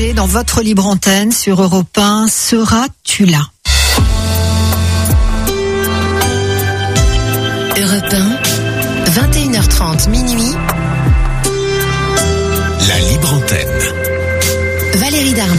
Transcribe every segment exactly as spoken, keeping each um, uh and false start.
Dans votre libre antenne sur Europe un, seras-tu là? Europe un, vingt et une heures trente, minuit. La libre antenne. Valérie Darmon.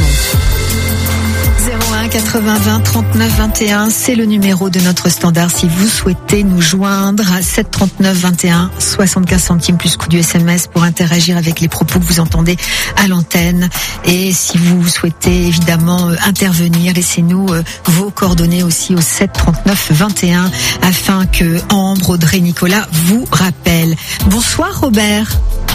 zéro un quatre-vingts vingt trente-neuf vingt et un, c'est le numéro de notre standard si vous souhaitez nous joindre à sept trente-neuf vingt et un, soixante-quinze centimes plus coût du S M S pour interagir avec les propos que vous entendez à l'antenne. Et si vous souhaitez évidemment euh, intervenir, laissez-nous euh, vos coordonnées aussi au sept trente-neuf vingt et un afin que Ambre, Audrey, Nicolas vous rappellent. Bonsoir Robert.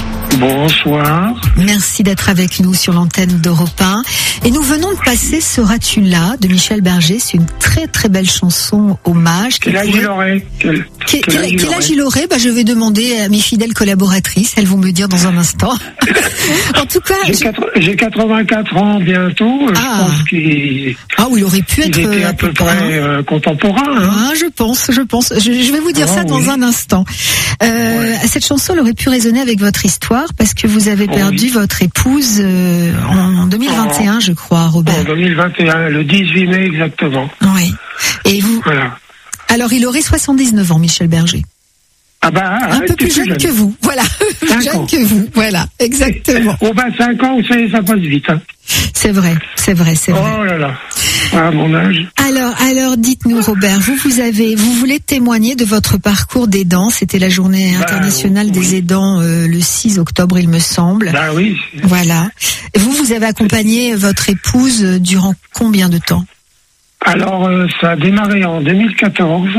Bonsoir. Merci d'être avec nous sur l'antenne d'Europe un. Et nous venons de passer Seras-tu là de Michel Berger. C'est une très très belle chanson hommage. Quel âge il aurait Quel, quel, quel, quel, quel âge il aurait bah, je vais demander à mes fidèles collaboratrices. Elles vont me dire dans un instant. En tout cas, j'ai, quatre, j'ai quatre-vingt-quatre ans bientôt. Ah. Je pense qu'il ah oui, il aurait pu être il était à peu près euh, contemporain. Hein. Ah, je pense, je pense. Je, je vais vous dire ah, ça dans oui. un instant. Euh, ouais. Cette chanson elle aurait pu résonner avec votre histoire parce que vous avez perdu oui. votre épouse euh, en deux mille vingt et un, oh. je crois, Robert. En deux mille vingt et un, le dix-huit mai exactement. Oui. Et vous. Voilà. Alors, il aurait soixante-dix-neuf ans, Michel Berger. Ah bah, un peu plus jeune, jeune que vous, voilà, plus jeune ans. que vous, voilà, exactement. Oh bah cinq ans, vous savez, ça passe vite. Hein. C'est vrai, c'est vrai, c'est vrai. Oh là là, à mon âge. Alors, alors, dites-nous, Robert, vous, vous avez, vous voulez témoigner de votre parcours d'aidant. C'était la Journée bah, internationale oui. des aidants euh, le six octobre, il me semble. Bah oui. Voilà. Et vous, vous avez accompagné votre épouse durant combien de temps? Alors, euh, ça a démarré en deux mille quatorze.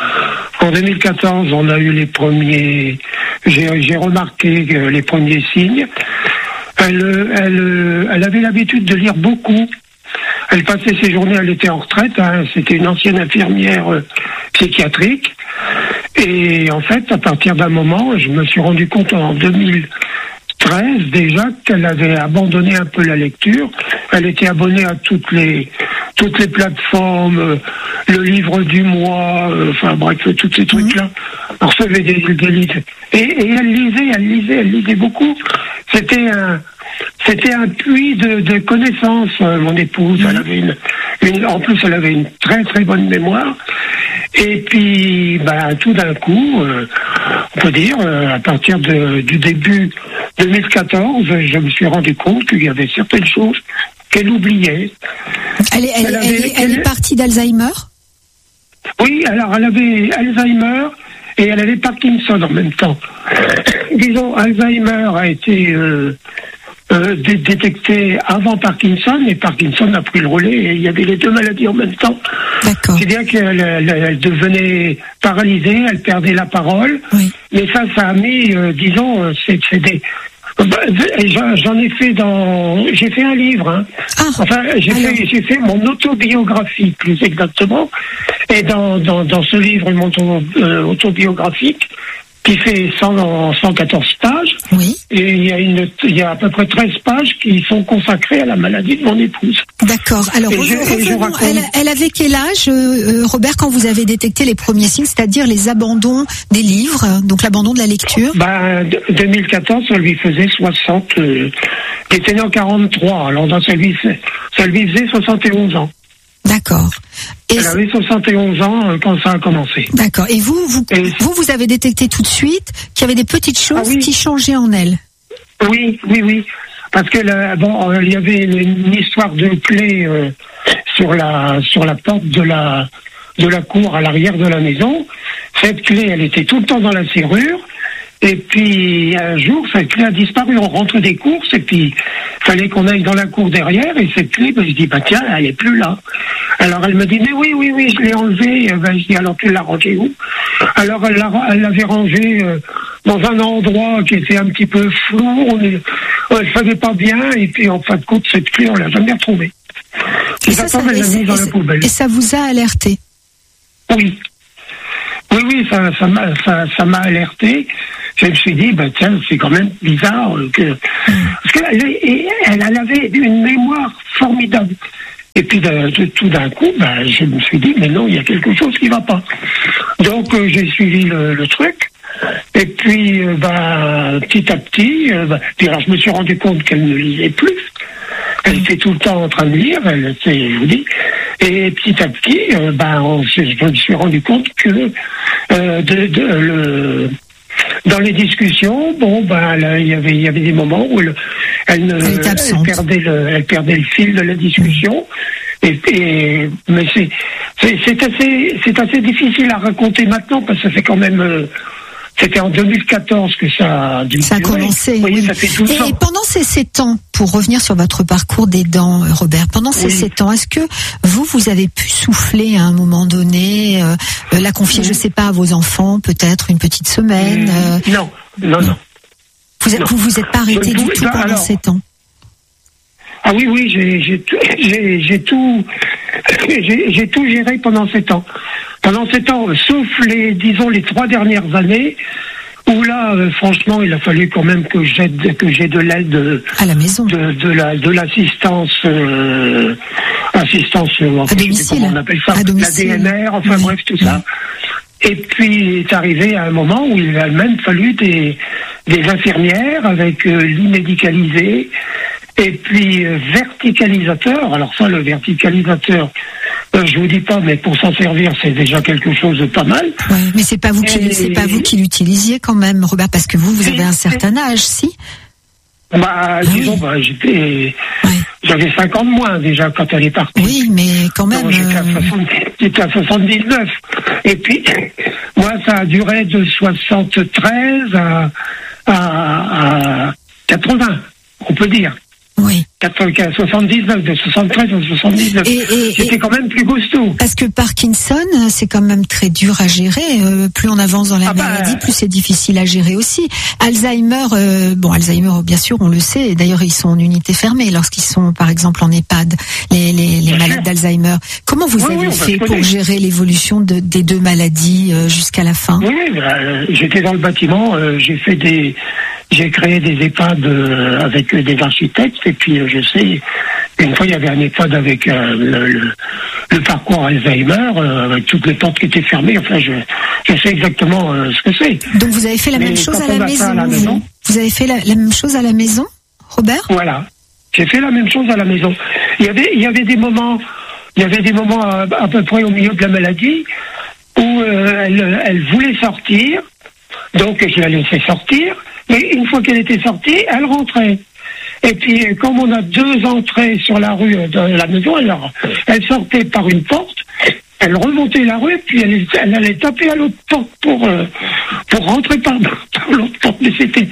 En deux mille quatorze, on a eu les premiers, j'ai, j'ai remarqué euh, les premiers signes. Elle, elle, elle avait l'habitude de lire beaucoup. Elle passait ses journées, elle était en retraite, hein, c'était une ancienne infirmière euh, psychiatrique. Et en fait, à partir d'un moment, je me suis rendu compte en deux mille treize déjà qu'elle avait abandonné un peu la lecture. Elle était abonnée à toutes les toutes les plateformes, euh, le livre du mois, euh, enfin bref, tous ces trucs-là. On recevait des, des livres. Et, et elle lisait, elle lisait, elle lisait beaucoup. C'était un, c'était un puits de, de connaissances, euh, mon épouse. Elle avait une, une, en plus, elle avait une très très bonne mémoire. Et puis, bah, tout d'un coup, euh, on peut dire, euh, à partir de, du début deux mille quatorze, je me suis rendu compte qu'il y avait certaines choses qu'elle oubliait. Elle est, elle, elle, avait, elle, est, elle est partie d'Alzheimer ? Oui, alors elle avait Alzheimer et elle avait Parkinson en même temps. Disons, Alzheimer a été euh, euh, dé- détecté avant Parkinson et Parkinson a pris le relais et il y avait les deux maladies en même temps. D'accord. C'est-à-dire qu'elle elle, elle devenait paralysée, elle perdait la parole. Oui. Mais ça, ça a mis, euh, disons, c'est, c'est des... J'en ai fait dans, j'ai fait un livre. Hein. Ah, enfin, j'ai alors... fait, j'ai fait mon autobiographie plus exactement. Et dans dans, dans ce livre, mon auto, euh, autobiographique, qui fait cent, cent quatorze pages. Oui. Et il y a une, il y a à peu près treize pages qui sont consacrées à la maladie de mon épouse. D'accord. Alors, je, revenons, raconte... elle, elle avait quel âge, euh, Robert, quand vous avez détecté les premiers signes, c'est-à-dire les abandons des livres, donc l'abandon de la lecture? Ben, deux mille quatorze, ça lui faisait soixante. Euh, il était né en quarante-trois, alors ça lui, ça lui faisait soixante et onze ans. D'accord. Et elle avait soixante et onze ans quand ça a commencé. D'accord. Et vous, vous, et... vous, vous avez détecté tout de suite qu'il y avait des petites choses ah oui. qui changeaient en elle. Oui, oui, oui. Parce que là, bon, il y avait une histoire de clé euh, sur la sur la porte de la de la cour à l'arrière de la maison. Cette clé, elle était tout le temps dans la serrure. Et puis un jour, cette clé a disparu. On rentre des courses et puis fallait qu'on aille dans la cour derrière. Et cette clé, ben, je dis bah tiens, elle est plus là. Alors elle me dit mais oui, oui, oui, je l'ai enlevée. Ben, je dis alors tu l'as rangée où? Alors elle, l'a, elle l'avait rangée euh, dans un endroit qui était un petit peu flou. On est, elle ne savait pas bien. Et puis en fin de compte, cette clé, on l'a jamais retrouvée. Et, ça, ça, et, ça, dans la poubelle. Et ça vous a alerté? Oui. Oui, oui, ça, ça m'a, ça, ça m'a alerté. Je me suis dit, ben tiens, c'est quand même bizarre que, parce qu'elle elle, elle avait une mémoire formidable. Et puis de, de, tout d'un coup, ben, je me suis dit, mais non, il y a quelque chose qui va pas. Donc euh, j'ai suivi le, le truc. Et puis, euh, bah, petit à petit, euh, bah, puis alors je me suis rendu compte qu'elle ne lisait plus. Elle était tout le temps en train de lire, elle, c'est, je vous dis. Et petit à petit, euh, bah, on, je me suis rendu compte que euh, de, de, le, dans les discussions, bon, bah, là, il y avait, il y avait des moments où elle, elle, ne, elle, elle perdait le, elle perdait le fil de la discussion. Et, et mais c'est, c'est, c'est assez, c'est assez difficile à raconter maintenant parce que ça fait quand même. Euh, C'était en deux mille quatorze que ça a dû Ça a commencé. Vous voyez, oui. ça fait tout et, ça. et pendant ces sept ans, pour revenir sur votre parcours d'aidant, Robert, pendant ces oui. sept ans, est-ce que vous, vous avez pu souffler à un moment donné, euh, euh, la confier, oui. je sais pas, à vos enfants, peut-être une petite semaine euh... Non, non, non. Vous êtes, non. vous vous êtes pas arrêté du tout pendant alors, sept ans. Ah oui, oui, j'ai, j'ai, j'ai, j'ai tout, j'ai, j'ai tout géré pendant sept ans. Pendant sept ans, sauf les, disons, les trois dernières années, où là, euh, franchement, il a fallu quand même que j'aide, que j'ai de l'aide à la maison, de, de la, de l'assistance, euh, assistance, euh, à domicile, comment on appelle ça, à domicile. La D M R, enfin oui. bref, tout oui. ça. Et puis, il est arrivé à un moment où il a même fallu des, des infirmières avec euh, lit médicalisé. Et puis euh, verticalisateur, alors ça le verticalisateur, euh, je vous dis pas, mais pour s'en servir c'est déjà quelque chose de pas mal. Ouais, mais c'est pas vous qui et... c'est pas vous qui l'utilisiez quand même, Robert, parce que vous vous avez un certain âge, si. Bah ah, disons, oui. bah, j'étais, ouais. j'avais cinquante moins déjà quand elle est partie. Oui, mais quand même. Donc, j'étais, à soixante, j'étais à soixante-dix-neuf. Et puis moi ça a duré de soixante-treize à, à, à quatre-vingts, on peut dire. Oui. soixante-dix-neuf, de soixante-treize à soixante-dix-neuf. Et, et, C'était et, quand même plus costaud. Parce que Parkinson, c'est quand même très dur à gérer. Euh, plus on avance dans la ah maladie, bah, plus c'est difficile à gérer aussi. Alzheimer, euh, bon, Alzheimer, bien sûr, on le sait. D'ailleurs, ils sont en unité fermée lorsqu'ils sont, par exemple, en EHPAD, les, les, les malades d'Alzheimer. Comment vous oui, avez oui, fait pour gérer l'évolution de, des deux maladies euh, jusqu'à la fin? Oui, bah, j'étais dans le bâtiment, euh, j'ai fait des... J'ai créé des EHPAD euh, avec euh, des architectes et puis euh, je sais, une fois il y avait un EHPAD avec euh, le, le, le parcours Alzheimer, euh, avec toutes les portes qui étaient fermées, enfin je, je sais exactement euh, ce que c'est. Donc vous avez fait la Mais même chose à la, maison, à la maison Vous avez fait la, la même chose à la maison, Robert? Voilà, j'ai fait la même chose à la maison. Il y avait, il y avait des moments, il y avait des moments à, à peu près au milieu de la maladie où euh, elle, elle voulait sortir, donc je la laissais sortir. Mais une fois qu'elle était sortie, elle rentrait. Et puis, comme on a deux entrées sur la rue de la maison, elle, elle sortait par une porte, elle remontait la rue, puis elle, elle allait taper à l'autre porte pour, euh, pour rentrer par, par l'autre porte. Mais c'était,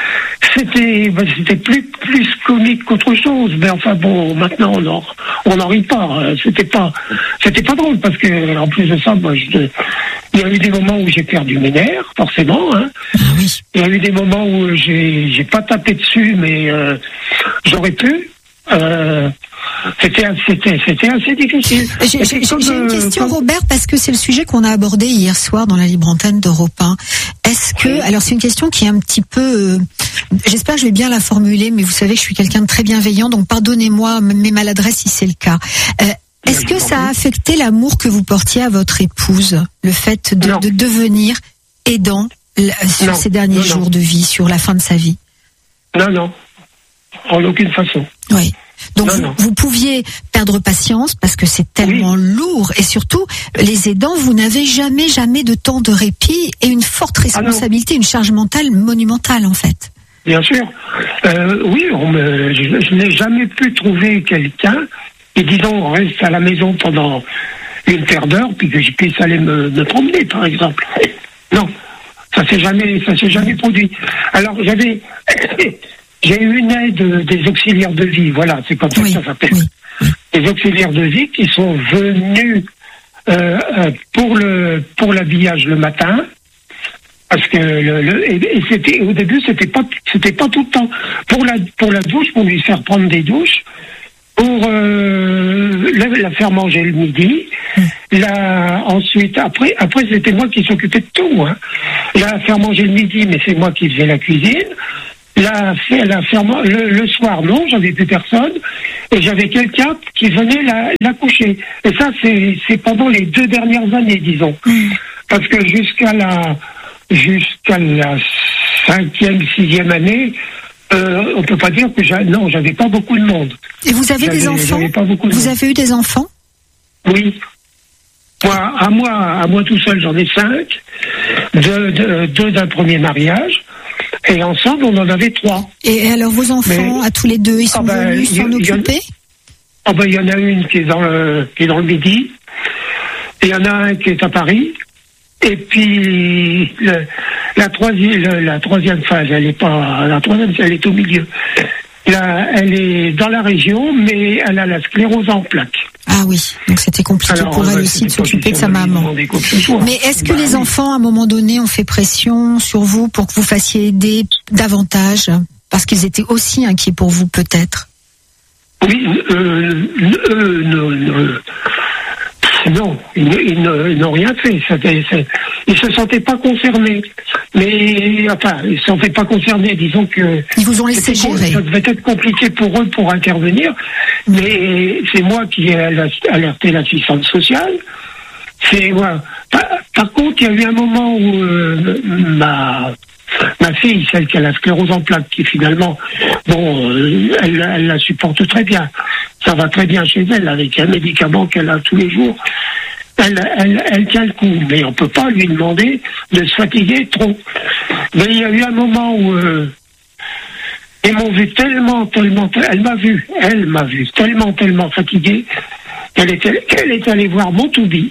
c'était, ben, c'était plus, plus comique qu'autre chose. Mais enfin bon, maintenant, on en, on en rit pas. C'était pas, c'était pas drôle parce que, en plus de ça, moi, je, il y a eu des moments où j'ai perdu mes nerfs, forcément. Hein. Oui. Il y a eu des moments où j'ai, j'ai pas tapé dessus, mais euh, j'aurais pu. Euh, c'était, c'était, c'était assez difficile. J'ai, j'ai, j'ai une question, comme... Robert, parce que c'est le sujet qu'on a abordé hier soir dans la libre antenne d'Europe un. Est-ce que, oui. alors c'est une question qui est un petit peu, euh, j'espère que je vais bien la formuler, mais vous savez que je suis quelqu'un de très bienveillant, donc pardonnez-moi mes maladresses si c'est le cas. Euh, Est-ce que ça a affecté l'amour que vous portiez à votre épouse, le fait de, de devenir aidant sur non, ces derniers non, jours non. de vie, sur la fin de sa vie? Non, non, en aucune façon. Oui. Donc non, vous, non. vous pouviez perdre patience parce que c'est tellement oui. lourd et surtout, les aidants, vous n'avez jamais, jamais de temps de répit et une forte responsabilité, ah une charge mentale monumentale en fait. Bien sûr. Euh, oui, on me, je, je n'ai jamais pu trouver quelqu'un et disons, on reste à la maison pendant une paire d'heures, puis que je puisse aller me, me promener, par exemple. Non, ça s'est jamais, ça s'est jamais produit. Alors, j'avais, j'ai eu une aide des auxiliaires de vie, voilà, c'est comme ça oui. que ça s'appelle. Oui. Des auxiliaires de vie qui sont venus euh, pour le, pour l'habillage le matin. Parce que le, le et, et c'était au début, c'était pas, c'était pas tout le temps. Pour la, pour la douche, pour lui faire prendre des douches. Pour euh, la, la faire manger le midi, la, ensuite, après, après c'était moi qui s'occupais de tout. Hein. La faire manger le midi, mais c'est moi qui faisais la cuisine. La, la faire le, le soir, non, j'avais plus personne. Et j'avais quelqu'un qui venait la, la coucher. Et ça, c'est, c'est pendant les deux dernières années, disons. Mm. Parce que jusqu'à la, jusqu'à la cinquième, sixième année, euh, on peut pas dire que j'a... non, j'avais pas beaucoup de monde. Et vous avez j'avais, des enfants? Pas beaucoup de vous monde. avez eu des enfants? Oui. Moi, à moi, à moi tout seul, j'en ai cinq. Deux, deux, deux d'un premier mariage. Et ensemble, on en avait trois. Et alors, vos enfants, Mais... à tous les deux, ils sont ah ben, venus s'en occuper? Ah ben, il y en a une qui est dans le, qui est dans le Midi. Et il y en a un qui est à Paris. Et puis, le, la troisième, le, la troisième phase, elle est pas, la troisième, elle est au milieu. Là, elle est dans la région, mais elle a la sclérose en plaques. Ah oui, donc c'était compliqué Alors, pour elle aussi de s'occuper de sa maman. Mais est-ce que bah, les oui. enfants, à un moment donné, ont fait pression sur vous pour que vous fassiez aider davantage? Parce qu'ils étaient aussi inquiets pour vous, peut-être. Oui, euh, euh, non, non, non, ils, ils, ils n'ont rien fait. C'était, c'est, ils se sentaient pas concernés. Mais, enfin, ils se sentaient pas concernés. Disons que ils vous ont laissé gérer. Ça devait être compliqué pour eux pour intervenir. Mais c'est moi qui ai alerté l'assistante sociale. C'est moi. Par, par contre, il y a eu un moment où euh, ma ma fille, celle qui a la sclérose en plaques, qui finalement, bon, euh, elle, elle la supporte très bien. Ça va très bien chez elle avec un médicament qu'elle a tous les jours. Elle, elle, elle tient le coup, mais on peut pas lui demander de se fatiguer trop. Mais il y a eu un moment où euh, ils m'ont vu tellement, tellement, elle m'a vu, elle m'a vu tellement, tellement fatiguée qu'elle était, qu'elle est allée voir mon Toubi.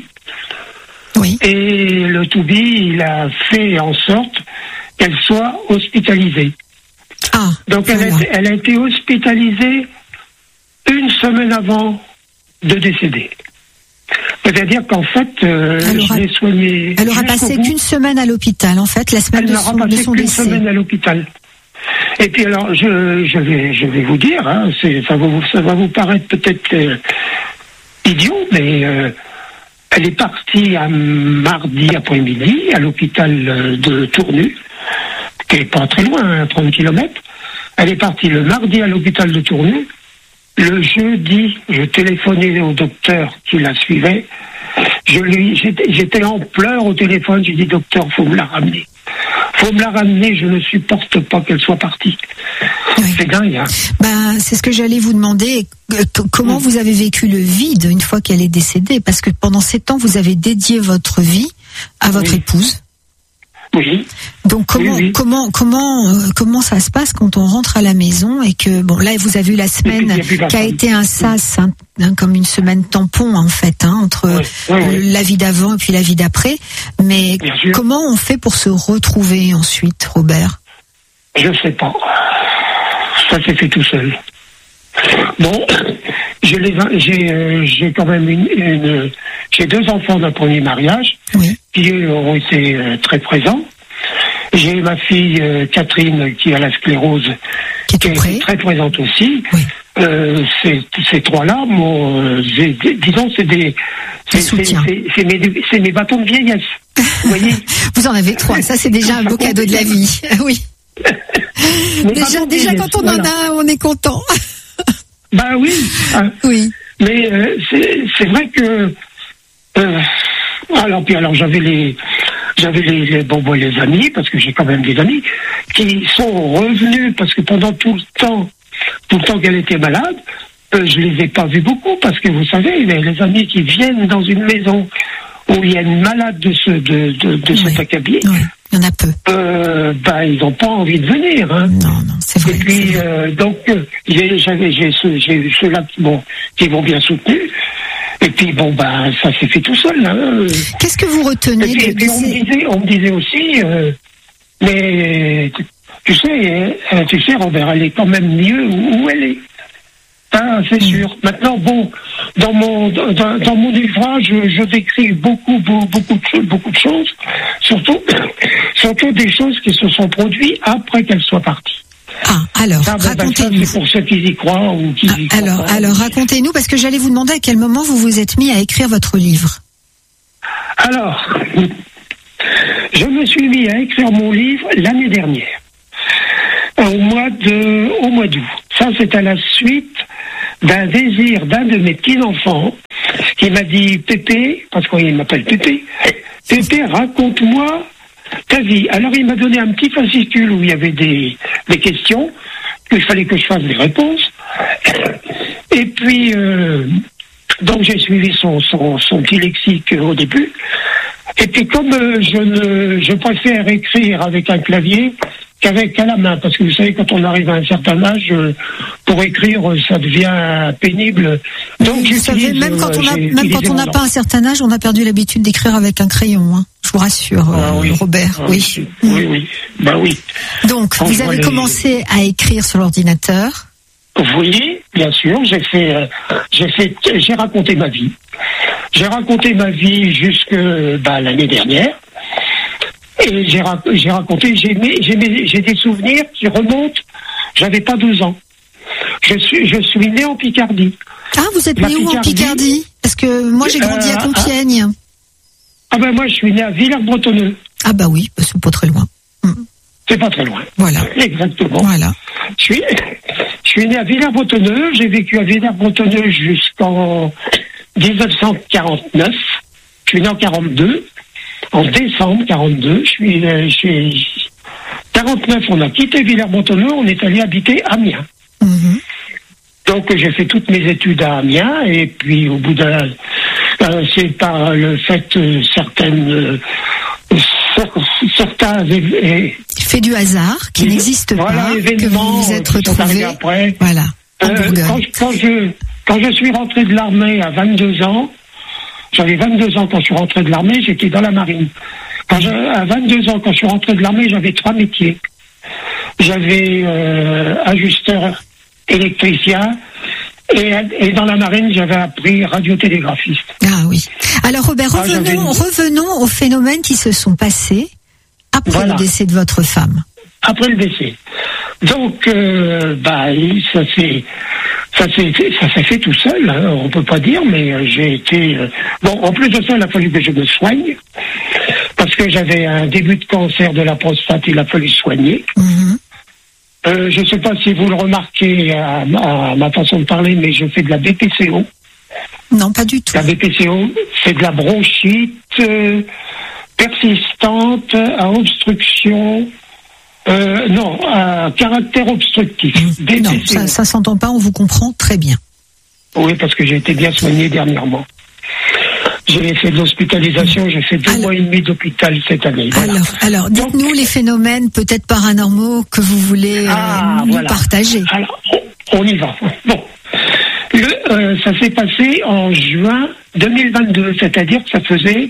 Oui. Et le Toubi, il a fait en sorte qu'elle soit hospitalisée. Ah, Donc elle, voilà. a, elle a été hospitalisée une semaine avant de décéder. C'est-à-dire qu'en fait, euh, je l'ai soignée. Elle aura passé qu'une semaine à l'hôpital, en fait, la semaine de son, de son qu'une décès. semaine à l'hôpital. Et puis alors, je, je vais, je vais vous dire, hein, c'est, ça va vous, ça va vous paraître peut-être euh, idiot, mais euh, elle est partie un mardi après-midi à l'hôpital de Tournu, qui est pas très loin, hein, trente kilomètres. Elle est partie le mardi à l'hôpital de Tournu. Le jeudi, je téléphonais au docteur qui la suivait. Je lui, j'étais, j'étais en pleurs au téléphone. J'ai dit, docteur, faut me la ramener. Faut me la ramener. Je ne supporte pas qu'elle soit partie. Oui. C'est dingue, hein. Ben, c'est ce que j'allais vous demander. Comment vous avez vécu le vide une fois qu'elle est décédée? Parce que pendant sept ans, vous avez dédié votre vie à votre oui. épouse. Oui. Donc comment oui, oui. comment comment euh, comment ça se passe quand on rentre à la maison et que bon là vous avez eu la semaine qui a été un sas hein, hein, comme une semaine tampon en fait hein, entre oui, oui, oui. la vie d'avant et puis la vie d'après. Mais comment on fait pour se retrouver ensuite, Robert? Je sais pas. Ça s'est fait tout seul. Bon, je les j'ai euh, j'ai quand même une, une j'ai deux enfants d'un premier mariage oui. qui ont été euh, très présents. J'ai ma fille euh, Catherine qui a la sclérose qui est, qui est très présente aussi. Oui. Euh, ces, ces trois-là, bon, euh, j'ai, disons, c'est des c'est, c'est, c'est, c'est, mes, c'est mes bâtons de vieillesse. Vous voyez. Vous en avez trois. Ça c'est déjà un beau cadeau de la vie. Oui. déjà déjà quand on voilà. en a un, on est content. Ben oui. Hein. Oui. Mais euh, c'est, c'est vrai que euh, alors puis alors j'avais les j'avais les, les bon, bon les amis parce que j'ai quand même des amis qui sont revenus parce que pendant tout le temps tout le temps qu'elle était malade euh, je les ai pas vus beaucoup parce que vous savez les, les amis qui viennent dans une maison où il y a une malade de ce de de, de oui. cet acabit. Oui. Il y en a peu. Euh, bah, ils n'ont pas envie de venir. Hein. Non, non, c'est vrai. Et puis, euh, donc, euh, j'ai, j'avais, j'ai, j'ai eu ceux-là qui m'ont, qui m'ont bien soutenu. Et puis, bon, bah, ça s'est fait tout seul. Hein. Qu'est-ce que vous retenez et puis, de, et puis on, me disait, on me disait aussi, euh, mais tu sais, tu sais, Robert, elle est quand même mieux où, où elle est. Hein, c'est mmh. sûr. Maintenant, bon, dans mon dans, dans mon ouvrage, je, je décris beaucoup, beaucoup, beaucoup de choses, beaucoup de choses, surtout, surtout des choses qui se sont produites après qu'elle soit partie. Ah, alors, ça, racontez-nous. Ben, c'est pour ceux qui y croient ou qui ah, y croient alors, pas. Alors, racontez-nous, parce que j'allais vous demander à quel moment vous vous êtes mis à écrire votre livre. Alors, je me suis mis à écrire mon livre l'année dernière, au mois de, au mois d'août. Ça, c'est à la suite d'un désir d'un de mes petits-enfants qui m'a dit « Pépé », parce qu'il m'appelle Pépé, « Pépé, raconte-moi ta vie. Alors il m'a donné un petit fascicule où il y avait des, des questions, il fallait que je fasse des réponses. Et puis, euh, donc j'ai suivi son, son, son petit lexique au début. Et puis comme euh, je ne, je préfère écrire avec un clavier qu'avec à la main, parce que vous savez, quand on arrive à un certain âge, euh, pour écrire, ça devient pénible. Donc, vous savez, même quand on a, même quand on n'a pas un certain âge, on a perdu l'habitude d'écrire avec un crayon, hein. Je vous rassure, ah, euh, oui. Robert. Ah, oui. Oui, oui, oui. Bah oui. Donc, vous avez les... commencé à écrire sur l'ordinateur. Oui, bien sûr, j'ai fait, euh, j'ai fait, j'ai raconté ma vie. J'ai raconté ma vie jusque, bah, l'année dernière. Et j'ai, j'ai raconté, j'ai, j'ai, j'ai des souvenirs qui remontent, j'avais pas douze ans. Je suis, je suis né en Picardie. Ah, vous êtes né où en Picardie? Parce que moi j'ai grandi euh, à Compiègne. Ah, ah ben moi je suis né à Villers-Bretonneux. Ah bah oui, c'est pas très loin. C'est pas très loin. Voilà. Exactement. Voilà. Je suis, je suis né à Villers-Bretonneux, j'ai vécu à Villers-Bretonneux jusqu'en dix-neuf cent quarante-neuf. Je suis né en quarante-deux. En décembre quarante-deux, je suis, euh, je suis quarante-neuf, on a quitté Villers-Bretonneux, on est allé habiter Amiens. Mmh. Donc j'ai fait toutes mes études à Amiens, et puis au bout d'un, euh, c'est par le fait euh, certaines, euh, certains é- fait du hasard qui n'existe voilà, pas, que vous vous êtes retrouvé. Voilà. Euh, quand, quand je quand je suis rentré de l'armée à vingt-deux ans. J'avais vingt-deux ans quand je suis rentré de l'armée, j'étais dans la marine. Quand je, à vingt-deux ans, quand je suis rentré de l'armée, j'avais trois métiers. J'avais euh, ajusteur électricien et, et dans la marine, j'avais appris radiotélégraphiste. Ah oui. Alors Robert, revenons, ah, revenons aux phénomènes qui se sont passés après voilà. le décès de votre femme. Après le décès. Donc, euh, bah, ça s'est, ça s'est, ça s'est fait tout seul, hein, on peut pas dire, mais euh, j'ai été, euh, bon, en plus de ça, il a fallu que je me soigne, parce que j'avais un début de cancer de la prostate, il a fallu soigner. Mmh. Euh, je sais pas si vous le remarquez à, à ma façon de parler, mais je fais de la B P C O. Non, pas du tout. La B P C O, c'est de la bronchite euh, persistante à obstruction. Euh, non, à caractère obstructif. Mmh. Non, ça, ça s'entend pas, on vous comprend très bien. Oui, parce que j'ai été bien soigné dernièrement. J'ai fait de l'hospitalisation, j'ai fait deux alors, mois et demi d'hôpital cette année. Voilà. Alors, alors dites-nous les phénomènes peut-être paranormaux que vous voulez ah, euh, nous voilà. partager. Alors, on, on y va. Bon, Le, euh, ça s'est passé en juin deux mille vingt-deux, c'est-à-dire que ça faisait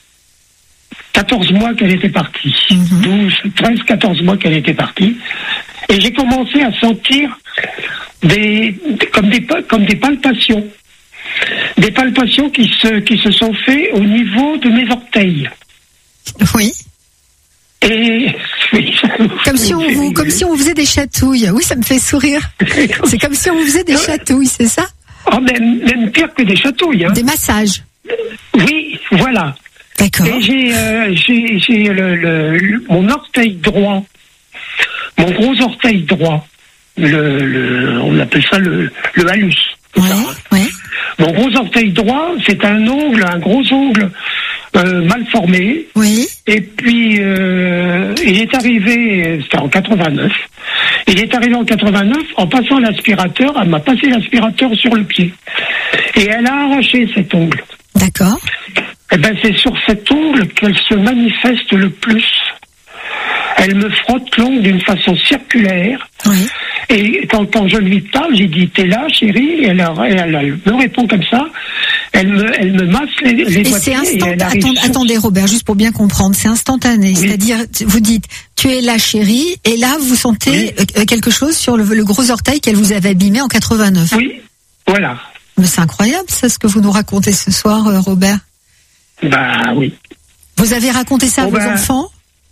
quatorze mois qu'elle était partie. Mm-hmm. douze, treize, quatorze mois qu'elle était partie. Et j'ai commencé à sentir des, comme des, comme des palpations. Des palpations qui se, qui se sont faites au niveau de mes orteils. Oui. Et, oui, comme si on vous, comme si on faisait des chatouilles. Oui, ça me fait sourire. C'est comme si on vous faisait des chatouilles, c'est ça? Oh, même, même pire que des chatouilles, hein. Des massages. Oui, voilà. D'accord. Et j'ai, euh, j'ai, j'ai le, le, le, mon orteil droit, mon gros orteil droit, le, le, on appelle ça le, le hallus. Ouais, ça, hein. ouais. Mon gros orteil droit, c'est un ongle, un gros ongle euh, mal formé. Oui. Et puis, euh, il est arrivé, c'était en quatre-vingt-neuf, il est arrivé en quatre-vingt-neuf, en passant l'aspirateur, elle m'a passé l'aspirateur sur le pied. Et elle a arraché cet ongle. D'accord. Eh ben, c'est sur cet ongle qu'elle se manifeste le plus. Elle me frotte l'ongle d'une façon circulaire. Oui. Et quand, quand je lui parle, j'ai dit, t'es là, chérie? Et elle, elle, elle me répond comme ça. Elle me, elle me masse les, les et c'est instantané. Attends, sur... Attendez, Robert, juste pour bien comprendre, c'est instantané. Oui. C'est-à-dire, vous dites, tu es là, chérie, et là, vous sentez oui. quelque chose sur le, le gros orteil qu'elle vous avait abîmé en quatre-vingt-neuf. Oui, voilà. Mais c'est incroyable, ça, ce que vous nous racontez ce soir, Robert. Bah oui. Vous avez raconté ça oh, à vos bah... enfants?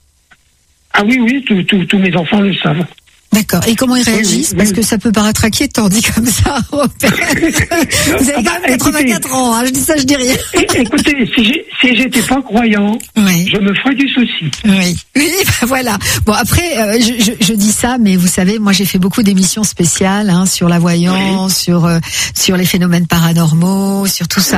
Ah oui, oui, tous mes enfants le savent. D'accord. Et comment ils réagissent? Oui, oui, Parce oui. que ça peut paraître inquiétant, dit comme ça, Robert. Vous avez ah bah, quand même quatre-vingt-quatre écoutez, ans, hein, je dis ça, je dis rien. Écoutez, si, j'ai, si j'étais pas croyant, oui. je me ferais du souci. Oui, oui, bah voilà. Bon, après, euh, je, je, je dis ça, mais vous savez, moi j'ai fait beaucoup d'émissions spéciales hein, sur la voyance, oui. sur, euh, sur les phénomènes paranormaux, sur tout ça.